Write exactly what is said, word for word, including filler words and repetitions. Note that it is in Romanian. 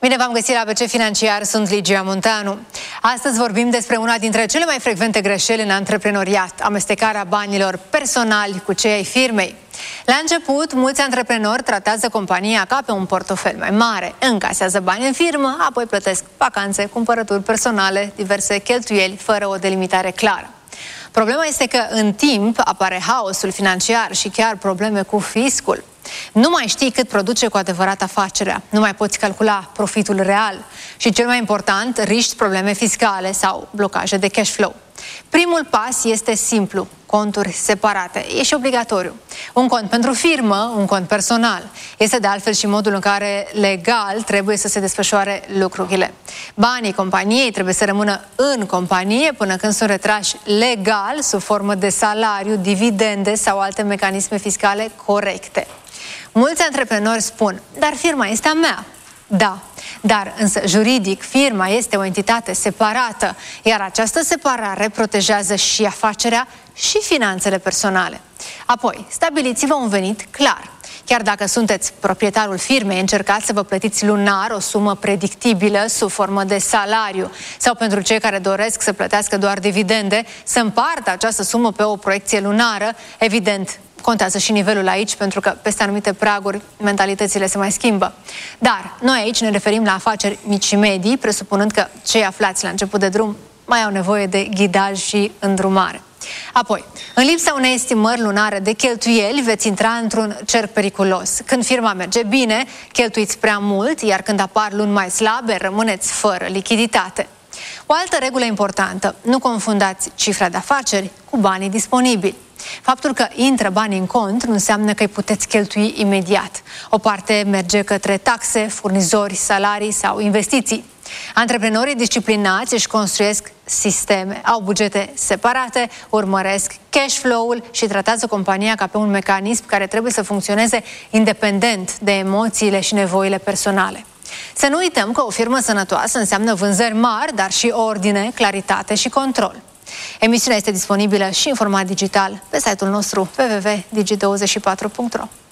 Bine v-am găsit la A B C Financiar, sunt Ligia Munteanu. Astăzi vorbim despre una dintre cele mai frecvente greșeli în antreprenoriat, amestecarea banilor personali cu cei ai firmei. La început, mulți antreprenori tratează compania ca pe un portofel mai mare, încasează bani în firmă, apoi plătesc vacanțe, cumpărături personale, diverse cheltuieli, fără o delimitare clară. Problema este că în timp apare haosul financiar și chiar probleme cu fiscul. Nu mai știi cât produce cu adevărat afacerea, nu mai poți calcula profitul real și, cel mai important, riști probleme fiscale sau blocaje de cash flow. Primul pas este simplu, conturi separate. E și obligatoriu. Un cont pentru firmă, un cont personal. Este de altfel și modul în care legal trebuie să se desfășoare lucrurile. Banii companiei trebuie să rămână în companie până când sunt retrași legal sub formă de salariu, dividende sau alte mecanisme fiscale corecte. Mulți antreprenori spun, dar firma este a mea. Da, dar însă juridic firma este o entitate separată, iar această separare protejează și afacerea și finanțele personale. Apoi, stabiliți-vă un venit clar. Chiar dacă sunteți proprietarul firmei, încercați să vă plătiți lunar o sumă predictibilă sub formă de salariu sau, pentru cei care doresc să plătească doar dividende, să împartă această sumă pe o proiecție lunară. Evident, contează și nivelul aici, pentru că peste anumite praguri mentalitățile se mai schimbă. Dar noi aici ne referim la afaceri mici și medii, presupunând că cei aflați la început de drum mai au nevoie de ghidaj și îndrumare. Apoi, în lipsa unei estimări lunare de cheltuieli, veți intra într-un cerc periculos. Când firma merge bine, cheltuiți prea mult, iar când apar luni mai slabe, rămâneți fără lichiditate. O altă regulă importantă, nu confundați cifra de afaceri cu banii disponibili. Faptul că intră bani în cont nu înseamnă că îi puteți cheltui imediat. O parte merge către taxe, furnizori, salarii sau investiții. Antreprenorii disciplinați își construiesc sisteme, au bugete separate, urmăresc cash flow-ul și tratează compania ca pe un mecanism care trebuie să funcționeze independent de emoțiile și nevoile personale. Să nu uităm că o firmă sănătoasă înseamnă vânzări mari, dar și ordine, claritate și control. Emisiunea este disponibilă și în format digital pe site-ul nostru w w w punct digi douăzeci și patru punct ro.